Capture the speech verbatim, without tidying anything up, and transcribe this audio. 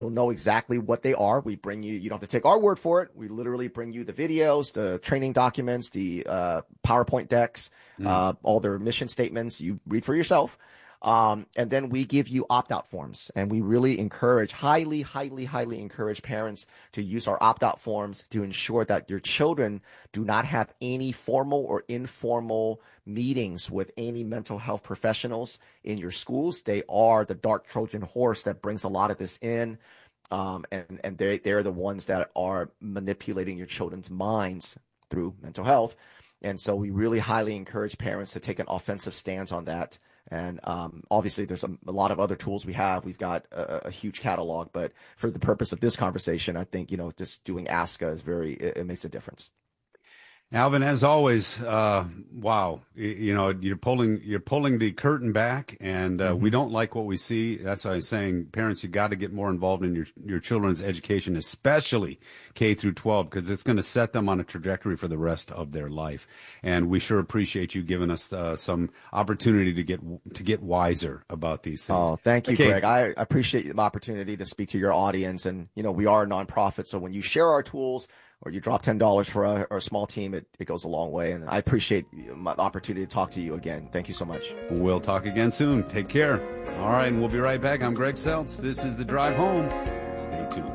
know exactly what they are. We bring you, you don't have to take our word for it. We literally bring you the videos, the training documents, the uh, PowerPoint decks, Mm. uh, all their mission statements. You read for yourself. Um, and then we give you opt-out forms, and we really encourage, highly, highly, highly encourage parents to use our opt-out forms to ensure that your children do not have any formal or informal meetings with any mental health professionals in your schools. They are the dark Trojan horse that brings a lot of this in. Um, and, and they, they're the ones that are manipulating your children's minds through mental health. And so we really highly encourage parents to take an offensive stance on that. And um, obviously, there's a, a lot of other tools we have. We've got a, a huge catalog. But for the purpose of this conversation, I think, you know, just doing ASCA is very, it, it makes a difference. Alvin, as always, uh, wow, you, you know, you're pulling you're pulling the curtain back, and uh, Mm-hmm. we don't like what we see. That's why I was saying, parents, you got to get more involved in your your children's education, especially K through twelve, because it's going to set them on a trajectory for the rest of their life. And we sure appreciate you giving us uh, some opportunity to get to get wiser about these things. Oh, thank you, Okay. Greg. I appreciate the opportunity to speak to your audience. And, you know, we are a nonprofit. So when you share our tools or you drop ten dollars for a, or a small team, it, it goes a long way. And I appreciate my opportunity to talk to you again. Thank you so much. We'll talk again soon. Take care. All right, and we'll be right back. I'm Greg Seltz. This is The Drive Home. Stay tuned.